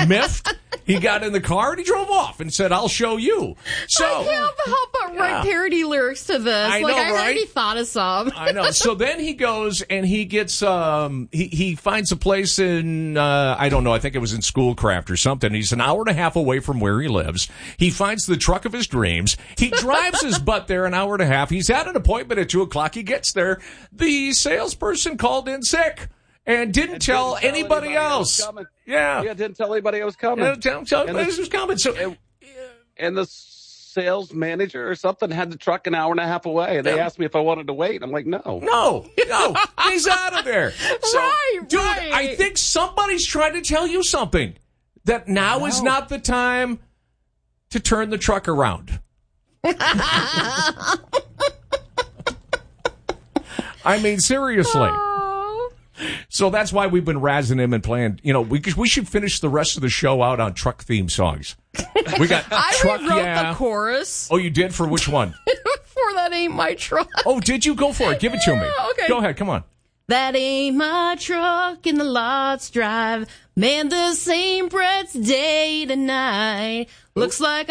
miffed. He got in the car and he drove off and said, "I'll show you." So I can't help but write parody lyrics to this. I know, I right? already thought of some. I know. So then he goes and he gets he finds a place in I don't know, I think it was in Schoolcraft or something. He's an hour and a half away from where he lives. He finds the truck of his dreams. He drives his butt there an hour and a half. He's at an appointment at 2:00. He gets there. The salesperson called in sick and didn't tell anybody else. Yeah, didn't tell anybody I was coming. Didn't tell anybody was coming. So and the sales manager or something had the truck an hour and a half away. And they asked me if I wanted to wait. I'm like, no, he's out of there. So, Right. I think somebody's trying to tell you something, that now is not the time to turn the truck around. I mean, seriously. So that's why we've been razzing him and playing, we should finish the rest of the show out on truck theme songs. We got I truck, rewrote yeah. the chorus Oh, you did? For which one? for That Ain't My Truck. Oh, did you? Go for it. Give it to me. Okay. Go ahead. Come on. That ain't my truck in the lots drive. Man, the same bread's day to night. Looks like